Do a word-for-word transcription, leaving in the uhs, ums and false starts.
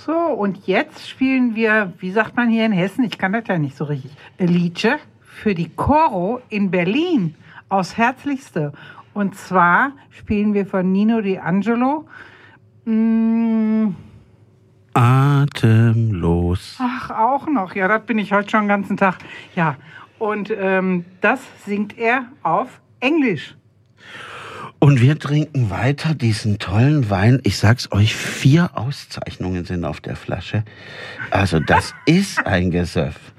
So, und jetzt spielen wir, wie sagt man hier in Hessen, ich kann das ja nicht so richtig, Liedje für die Coro in Berlin aus Herzlichste. Und zwar spielen wir von Nino D'Angelo mh, Atemlos. Ach, auch noch. Ja, das bin ich heute schon den ganzen Tag. Ja, und ähm, das singt er auf Englisch. Und wir trinken weiter diesen tollen Wein. Ich sag's euch, vier Auszeichnungen sind auf der Flasche. Also das ist ein Gesöff.